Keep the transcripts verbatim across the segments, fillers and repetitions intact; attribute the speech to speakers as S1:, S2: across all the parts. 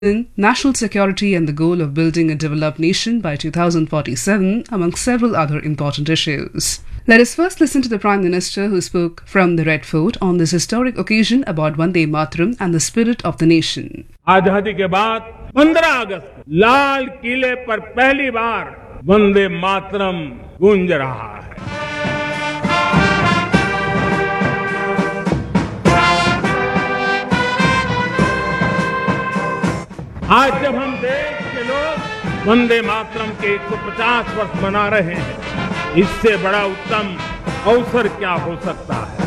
S1: national security and the goal of building a developed nation by two thousand forty-seven, among several other important issues. Let us first listen to the Prime Minister who spoke from the Red Fort on this historic occasion about Vande Mataram and the spirit of the nation.
S2: आजादी के बाद पंद्रह अगस्त को लाल किले पर पहली बार वंदे मातरम गूंज रहा है। आज जब हम देश के लोग वंदे मातरम के एक सौ पचास वर्ष मना रहे हैं, इससे बड़ा उत्तम अवसर क्या हो सकता है।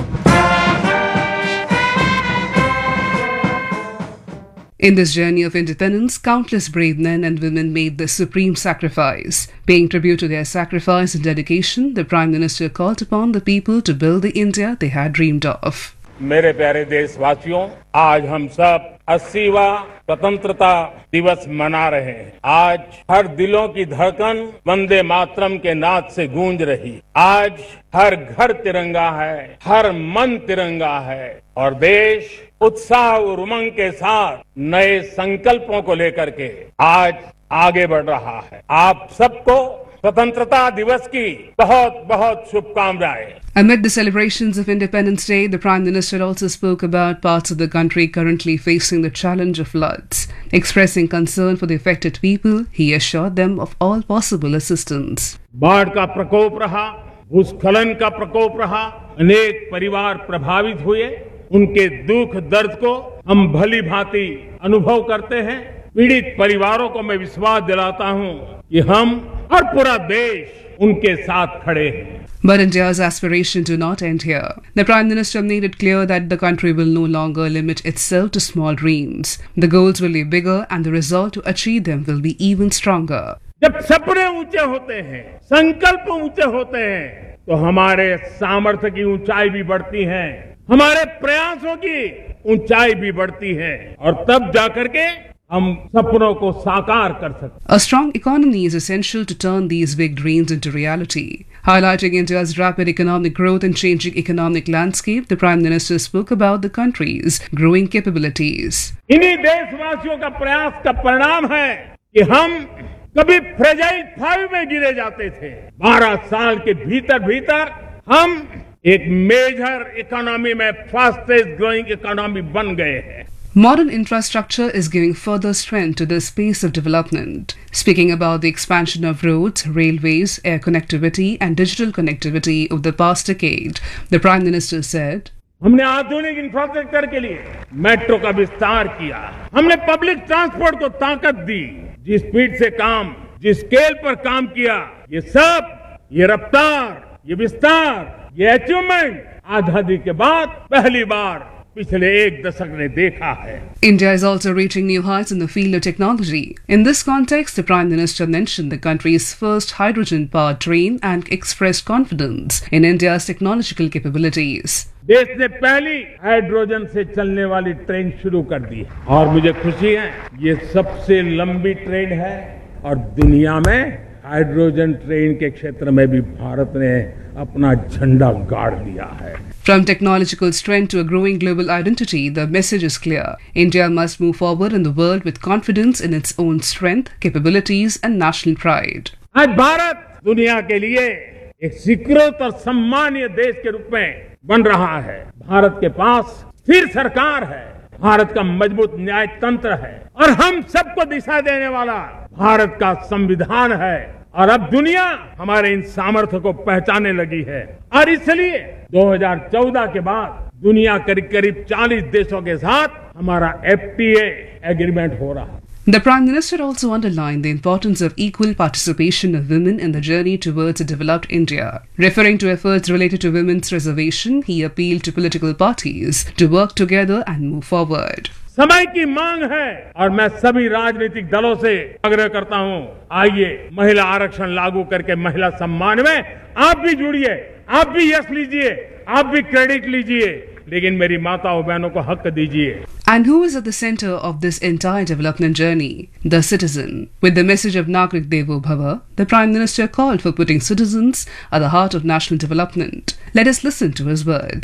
S1: In this journey of independence, countless brave men and women made the supreme sacrifice. Paying tribute to their sacrifice and dedication, the Prime Minister called upon the people to build the India they had dreamed of.
S2: मेरे प्यारे देशवासियों, आज हम सब अस्सीवां स्वतंत्रता दिवस मना रहे हैं। आज हर दिलों की धड़कन वंदे मातरम के नाद से गूंज रही। आज हर घर तिरंगा है, हर मन तिरंगा है और देश उत्साह और उमंग के साथ नए संकल्पों को लेकर के आज आगे बढ़ रहा है। आप सबको स्वतंत्रता दिवस की बहुत बहुत शुभकामनाएं।
S1: Amid the celebrations of Independence Day, the Prime Minister also spoke about parts of the country currently facing the challenge of floods. Expressing concern for the affected people, he assured them of all possible assistance.
S2: बाढ़ का प्रकोप रहा, भूस्खलन का प्रकोप रहा, अनेक परिवार प्रभावित हुए। उनके दुख दर्द को हम भली भांति अनुभव करते हैं। पीड़ित परिवारों को मैं विश्वास दिलाता हूं कि हम और पूरा देश उनके साथ खड़े हैं।
S1: But India's aspirations do not end here. The Prime Minister made it clear that the country will no longer limit itself to small dreams. The goals will be bigger and the result to achieve them will be even stronger.
S2: जब सपने ऊंचे होते हैं, संकल्प ऊंचे होते हैं, तो हमारे सामर्थ्य की ऊंचाई भी बढ़ती है, हमारे प्रयासों की ऊंचाई भी बढ़ती है और तब जाकर के हम सपनों को साकार कर सकते।
S1: A strong economy is essential to turn these big dreams into reality. Highlighting India's rapid economic growth and changing economic landscape, the Prime Minister spoke about the country's growing capabilities.
S2: इन्हीं देशवासियों का प्रयास का परिणाम है कि हम कभी फ्रेजाइल फाइव में गिरे जाते थे। बारह साल के भीतर भीतर हम एक मेजर इकोनॉमी में फास्टेस्ट ग्रोइंग इकोनॉमी बन गए हैं।
S1: Modern infrastructure is giving further strength to this pace of development. Speaking about the expansion of roads, railways, air connectivity and digital connectivity over the past decade, the Prime Minister said,
S2: हमने आधुनिक infrastructure के लिए metro का विस्तार किया। हमने public transport को ताकत दी। जिस स्पीड से काम, जिस स्केल पर काम किया, ये सब, ये रफ्तार, ये विस्तार, ये अचीवमेंट आजादी के बाद पहली बार पिछले एक दशक ने देखा है।
S1: India is also reaching new heights in the field of technology. In this context, the Prime Minister mentioned the country's first hydrogen-powered train and expressed confidence in India's technological capabilities.
S2: देश ने पहली हाइड्रोजन से चलने वाली train शुरू कर दी है और मुझे खुशी है, ये सबसे लंबी ट्रेन है और दुनिया में हाइड्रोजन ट्रेन के क्षेत्र में भी भारत ने अपना झंडा गाड़ दिया है।
S1: From technological strength to a growing global identity, the message is clear. India must move forward in the world with confidence in its own strength, capabilities and national pride.
S2: आज भारत दुनिया के लिए एक स्वीकृत और सम्मानीय देश के रूप में बन रहा है। भारत के पास स्थिर सरकार है, भारत का मजबूत न्याय तंत्र है और हम सबको दिशा देने वाला भारत का संविधान है और अब दुनिया हमारे इन सामर्थ्य को पहचानने लगी है और इसलिए दो हज़ार चौदह के बाद दुनिया करीब करीब चालीस देशों के साथ हमारा एफ टी ए एग्रीमेंट हो रहा है।
S1: The Prime Minister also underlined the importance of equal participation of women in the journey towards a developed India. Referring to efforts related to women's reservation, he appealed to political parties to work together and move forward.
S2: समय की मांग है और मैं सभी राजनीतिक दलों से आग्रह करता हूं, आइए महिला आरक्षण लागू करके महिला सम्मान में आप भी जुड़िए, आप भी यश लीजिए, आप भी क्रेडिट लीजिए, लेकिन मेरी माताओं बहनों को हक दीजिए।
S1: And who is at the center of this entire development journey? The citizen. With the message of Nagrik Devo Bhava, the Prime Minister called for putting citizens at the heart of national development. Let us listen to his words.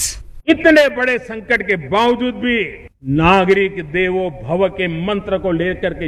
S2: इतने बड़े संकट के बावजूद भी नागरिक देवो भव के मंत्र को लेकर के